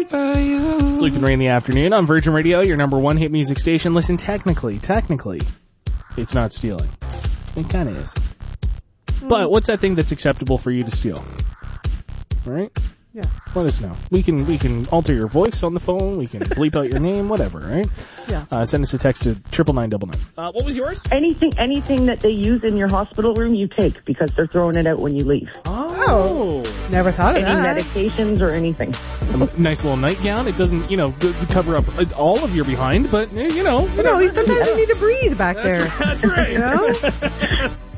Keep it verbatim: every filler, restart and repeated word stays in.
Sleeping Ray in the afternoon on Virgin Radio, your number one hit music station. Listen, technically, technically, it's not stealing. It kind of is. Mm. But what's that thing that's acceptable for you to steal? All right? Yeah. Let us know. We can we can alter your voice on the phone. We can bleep out your name, whatever, right? Yeah. Uh, send us a text to triple nine double nine. Uh, what was yours? Anything anything that they use in your hospital room, you take because they're throwing it out when you leave. Oh. Never thought of Any that. medications or anything. A nice little nightgown. It doesn't, you know, g- cover up all of your behind, but, you know. You know, sometimes you need to breathe back That's there. right. That's right. You know?